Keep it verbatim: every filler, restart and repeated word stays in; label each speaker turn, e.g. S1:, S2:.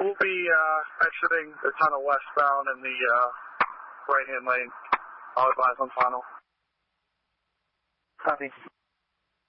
S1: We'll be uh, exiting the tunnel westbound in the uh, right-hand lane. I'll advise on final.
S2: Copy.